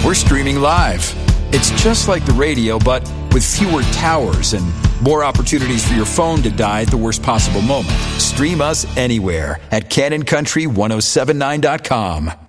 we're streaming live. It's just like the radio, but with fewer towers and more opportunities for your phone to die at the worst possible moment. Stream us anywhere at CannonCountry1079.com.